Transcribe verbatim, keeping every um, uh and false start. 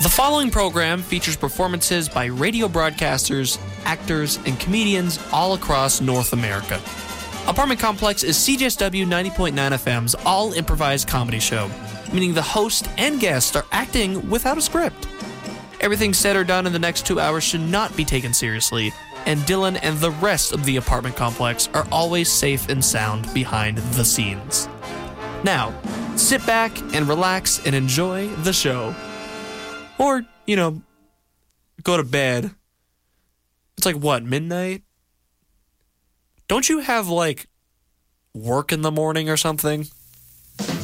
The following program features performances by radio broadcasters, actors, and comedians all across North America. Apartment Complex is C J S W ninety point nine F M's all-improvised comedy show, meaning the host and guests are acting without a script. Everything said or done in the next two hours should not be taken seriously, and Dylan and the rest of the Apartment Complex are always safe and sound behind the scenes. Now, sit back and relax and enjoy the show. Or, you know, go to bed. It's like, what, midnight? Don't you have, like, work in the morning or something?